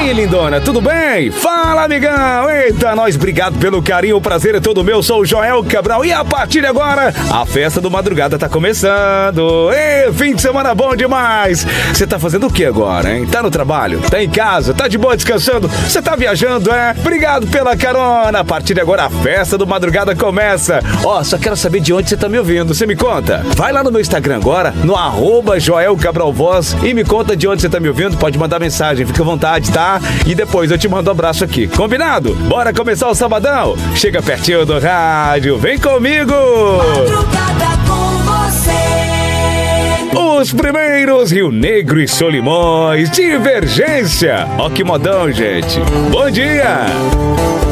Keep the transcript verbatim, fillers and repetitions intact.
aí, lindona, tudo bem? Fala, amigão! Eita, nós, obrigado pelo carinho, o prazer é todo meu, sou o Joel Cabral e a partir de agora, a festa do Madrugada tá começando. Ei, fim de semana bom demais! Você tá fazendo o que agora, hein? Tá no trabalho? Tá em casa? Tá de boa descansando? Você tá viajando, é? Obrigado pela carona! A partir de agora, a festa do Madrugada começa. Ó, só quero saber de onde você tá me ouvindo, você me conta? Vai lá no meu Instagram agora, no arroba Joel Cabral Voz e me conta de onde você tá me ouvindo, pode mandar mensagem, fica à vontade, tá? E depois eu te mando um abraço aqui, combinado? Bora começar o sabadão? Chega pertinho do rádio, vem comigo! Madrugada com você. Os primeiros Rio Negro e Solimões, Divergência. Ó que modão, gente. Bom dia!